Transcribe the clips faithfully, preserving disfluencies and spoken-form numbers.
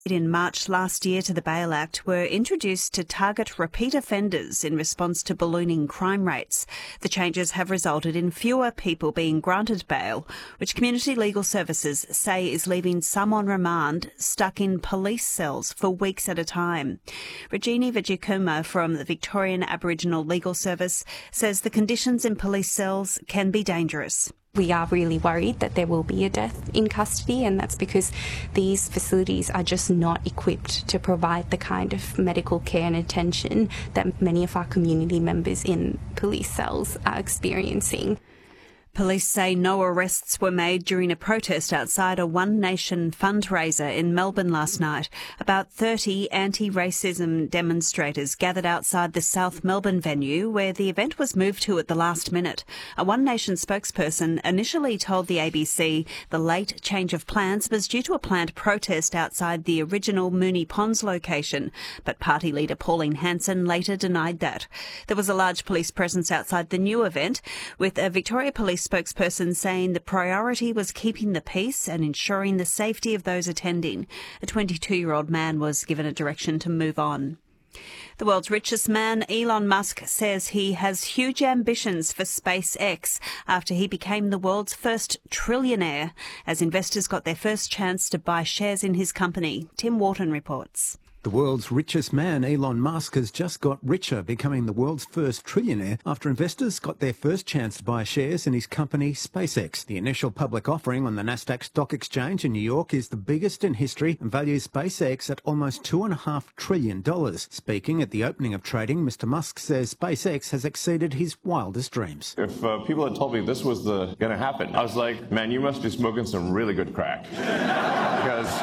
in March last year to the Bail Act were introduced to target repeat offenders in response to ballooning crime rates. The changes have resulted in fewer people being granted bail, which Community Legal Services say is leaving some on remand stuck in police cells for weeks at a time. Regini Vijaykumar from the Victorian Aboriginal Legal Service says the conditions in police cells can be dangerous. We are really worried that there will be a death in custody, and that's because these facilities are just not equipped to provide the kind of medical care and attention that many of our community members in police cells are experiencing. Police say no arrests were made during a protest outside a One Nation fundraiser in Melbourne last night. About thirty anti-racism demonstrators gathered outside the South Melbourne venue, where the event was moved to at the last minute. A One Nation spokesperson initially told the A B C the late change of plans was due to a planned protest outside the original Moonee Ponds location, but party leader Pauline Hanson later denied that. There was a large police presence outside the new event, with a Victoria Police spokesperson saying the priority was keeping the peace and ensuring the safety of those attending. A twenty-two-year-old man was given a direction to move on. The world's richest man, Elon Musk, says he has huge ambitions for SpaceX after he became the world's first trillionaire, as investors got their first chance to buy shares in his company. Tim Wharton reports. The world's richest man, Elon Musk, has just got richer, becoming the world's first trillionaire after investors got their first chance to buy shares in his company, SpaceX. The initial public offering on the Nasdaq Stock Exchange in New York is the biggest in history and values SpaceX at almost two point five trillion dollars. Speaking at the opening of trading, Mister Musk says SpaceX has exceeded his wildest dreams. If uh, people had told me this was the going to happen, I was like, man, you must be smoking some really good crack. Because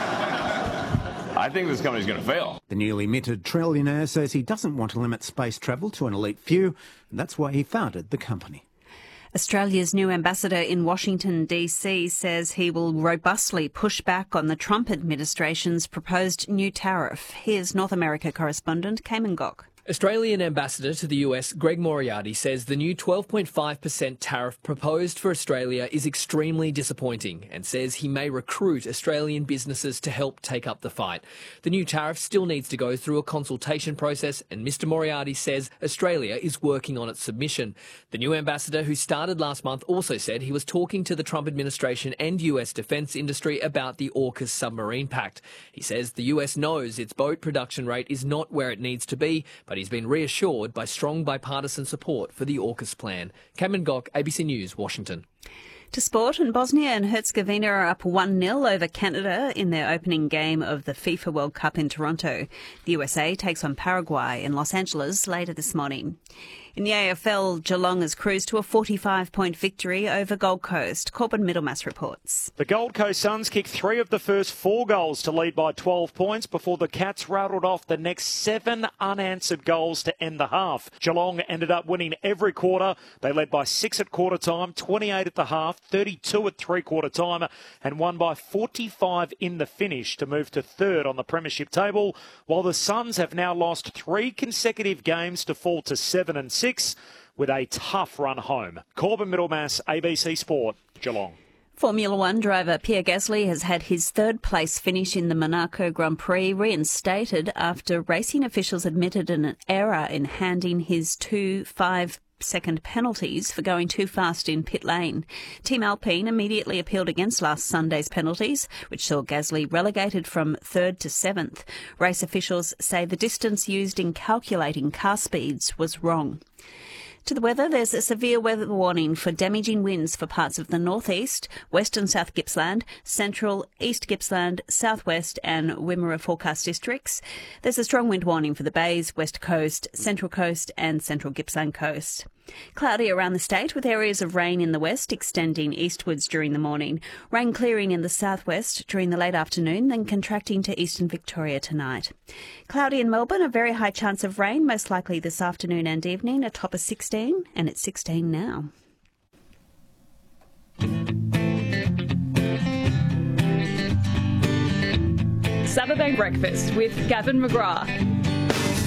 I think this company's going to fail. The newly minted trillionaire says he doesn't want to limit space travel to an elite few, and that's why he founded the company. Australia's new ambassador in Washington, D C says he will robustly push back on the Trump administration's proposed new tariff. Here's North America correspondent Cayman Gok. Australian ambassador to the U S, Greg Moriarty, says the new twelve point five percent tariff proposed for Australia is extremely disappointing and says he may recruit Australian businesses to help take up the fight. The new tariff still needs to go through a consultation process, and Mister Moriarty says Australia is working on its submission. The new ambassador, who started last month, also said he was talking to the Trump administration and U S defence industry about the AUKUS submarine pact. He says the U S knows its boat production rate is not where it needs to be, but he's been reassured by strong bipartisan support for the AUKUS plan. Cameron Gok, A B C News, Washington. To sport, and Bosnia and Herzegovina are up one nil over Canada in their opening game of the FIFA World Cup in Toronto. The U S A takes on Paraguay in Los Angeles later this morning. In the A F L, Geelong has cruised to a forty-five point victory over Gold Coast. Corbin Middlemass reports. The Gold Coast Suns kicked three of the first four goals to lead by twelve points before the Cats rattled off the next seven unanswered goals to end the half. Geelong ended up winning every quarter. They led by six at quarter time, twenty-eight at the half, thirty-two at three-quarter time, and won by forty-five in the finish to move to third on the premiership table, while the Suns have now lost three consecutive games to fall to seven and six with a tough run home. Corbin Middlemass, A B C Sport, Geelong. Formula One driver Pierre Gasly has had his third place finish in the Monaco Grand Prix reinstated after racing officials admitted an error in handing his two five second penalties for going too fast in pit lane. Team Alpine immediately appealed against last Sunday's penalties, which saw Gasly relegated from third to seventh. Race officials say the distance used in calculating car speeds was wrong. To the weather, there's a severe weather warning for damaging winds for parts of the northeast, west and south Gippsland, central, east Gippsland, southwest and Wimmera forecast districts. There's a strong wind warning for the Bays, west coast, central coast and central Gippsland coast. Cloudy around the state with areas of rain in the west extending eastwards during the morning. Rain clearing in the southwest during the late afternoon, then contracting to eastern Victoria tonight. Cloudy in Melbourne, a very high chance of rain, most likely this afternoon and evening, a top of sixteen, and it's sixteen now. Saturday Breakfast with Gavin McGrath.